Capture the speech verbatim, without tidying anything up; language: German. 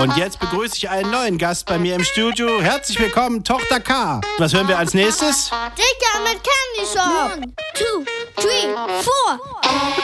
Und jetzt begrüße ich einen neuen Gast bei mir im Studio. Herzlich willkommen, Tochter K. Was hören wir als nächstes? Dicker mit Candy Shop. One, two, three, four.